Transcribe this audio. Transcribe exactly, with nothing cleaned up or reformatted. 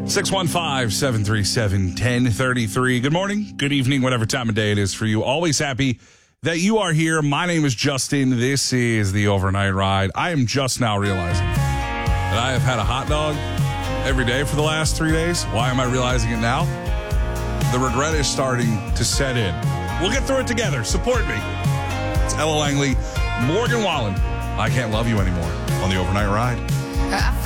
six one five, seven three seven, one zero three three. Good morning, good evening, whatever time of day it is for you. Always happy that you are here. My name is Justin. This is the Overnight Ride. I am just now realizing that I have had a hot dog every day for the last three days. Why am I realizing it now? The regret is starting to set in. We'll get through it together. Support me. It's Ella Langley, Morgan Wallen. I Can't Love You Anymore on the Overnight Ride. I